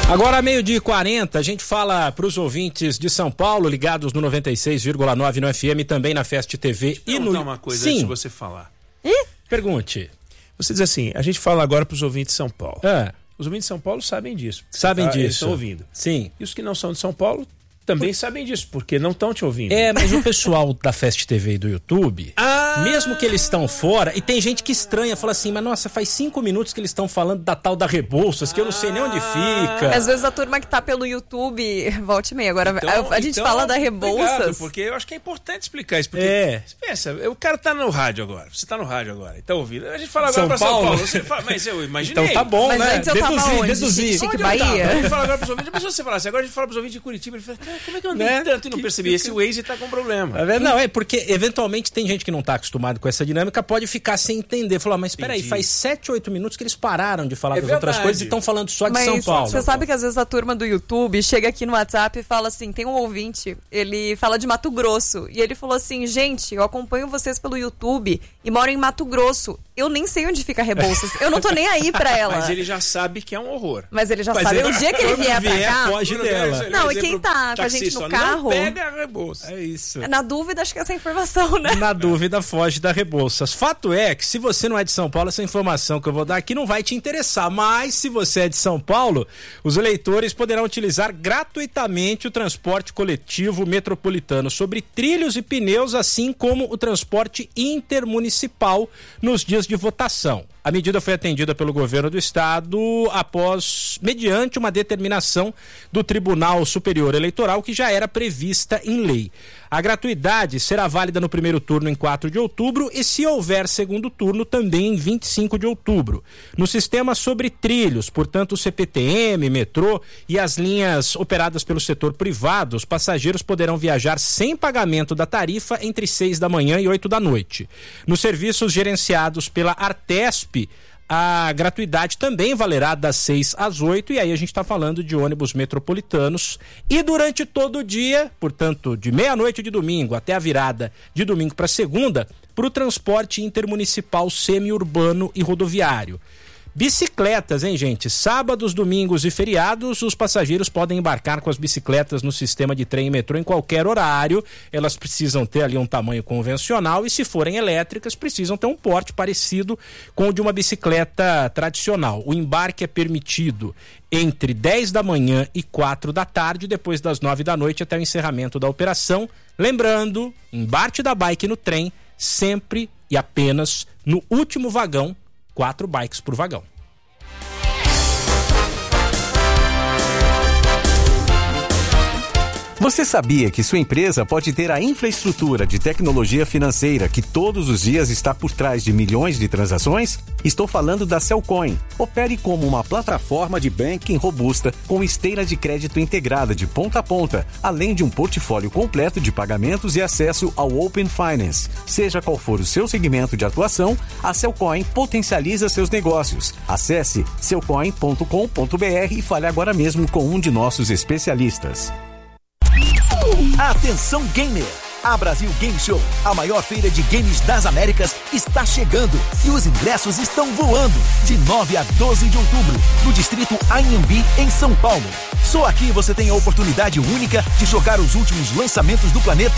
Agora, 12h40, a gente fala para os ouvintes de São Paulo, ligados no 96,9 no FM, também na Fest TV e no... uma coisa antes de você falar. Pergunte. Você diz assim, a gente fala agora para os ouvintes de São Paulo. Os ouvintes de São Paulo sabem disso. Sabem disso. Eles estão ouvindo. Sim. E os que não são de São Paulo também sabem disso, porque não estão te ouvindo. Mas o pessoal da Fest TV e do YouTube, mesmo que eles estão fora, e tem gente que estranha, fala assim, mas nossa, faz 5 minutos que eles estão falando da tal da Rebouças, que eu não sei nem onde fica. Às vezes a turma que tá pelo YouTube, volte e meia, agora a gente fala da Rebouças. Obrigado, porque eu acho que é importante explicar isso, porque pensa, o cara tá no rádio agora, você tá no rádio agora, tá ouvindo, a gente fala agora pra São Paulo, você fala, mas eu imaginei. Então tá bom, mas né? Antes eu tava onde? Chique Bahia? A gente fala agora pros ouvintes, mas se você falasse, agora a gente fala pros ouvintes de Curitiba, ele fala, como é que eu andei tanto e não percebi? Esse Waze tá com problema. Não, porque eventualmente tem gente que não tá acostumado com essa dinâmica, pode ficar sem entender. Falar, mas peraí, faz 7, 8 minutos que eles pararam de falar das outras coisas e estão falando só de São Paulo. Você sabe que às vezes a turma do YouTube chega aqui no WhatsApp e fala assim, tem um ouvinte, ele fala de Mato Grosso, e ele falou assim, gente, eu acompanho vocês pelo YouTube e moro em Mato Grosso. Eu nem sei onde fica Rebouças. Eu não tô nem aí pra ela. Mas ele já sabe que é um horror. Mas ele já sabe. O dia que ele vier pra cá... foge dela. Não, e quem tá com a gente no carro... Não pega a Rebouças. É isso. Na dúvida, acho que essa é a informação, né? Na dúvida, foge da Rebouças. Fato é que se você não é de São Paulo, essa informação que eu vou dar aqui não vai te interessar. Mas se você é de São Paulo, os eleitores poderão utilizar gratuitamente o transporte coletivo metropolitano sobre trilhos e pneus, assim como o transporte intermunicipal nos dias de votação. A medida foi atendida pelo governo do estado mediante uma determinação do Tribunal Superior Eleitoral que já era prevista em lei. A gratuidade será válida no primeiro turno em 4 de outubro e, se houver segundo turno, também em 25 de outubro. No sistema sobre trilhos, portanto, o CPTM, metrô e as linhas operadas pelo setor privado, os passageiros poderão viajar sem pagamento da tarifa entre 6 da manhã e 8 da noite. Nos serviços gerenciados pela Artesp, a gratuidade também valerá das 6 às 8, e aí a gente está falando de ônibus metropolitanos. E durante todo o dia, portanto, de meia-noite de domingo até a virada de domingo para segunda, para o transporte intermunicipal semi-urbano e rodoviário. Bicicletas, hein, gente? Sábados, domingos e feriados, os passageiros podem embarcar com as bicicletas no sistema de trem e metrô em qualquer horário. Elas precisam ter ali um tamanho convencional e, se forem elétricas, precisam ter um porte parecido com o de uma bicicleta tradicional. O embarque é permitido entre 10 da manhã e 4 da tarde, depois das 9 da noite até o encerramento da operação. Lembrando, embarque da bike no trem sempre e apenas no último vagão, 4 bikes por vagão. Você sabia que sua empresa pode ter a infraestrutura de tecnologia financeira que todos os dias está por trás de milhões de transações? Estou falando da Cellcoin. Opere como uma plataforma de banking robusta com esteira de crédito integrada de ponta a ponta, além de um portfólio completo de pagamentos e acesso ao Open Finance. Seja qual for o seu segmento de atuação, a Cellcoin potencializa seus negócios. Acesse cellcoin.com.br e fale agora mesmo com um de nossos especialistas. Atenção gamer! A Brasil Game Show, a maior feira de games das Américas, está chegando e os ingressos estão voando de 9 a 12 de outubro no distrito Anhembi, em São Paulo. Só aqui você tem a oportunidade única de jogar os últimos lançamentos do planeta